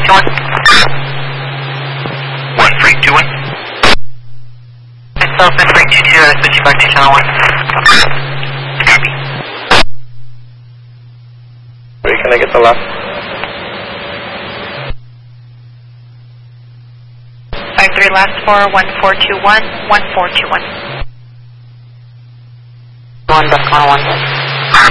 One Frank 2-1. Myself and Frank 2-2, I switch you back to channel 1. Copy. Where can I get the last? 53 last 4, 1421, 1421. 1.1.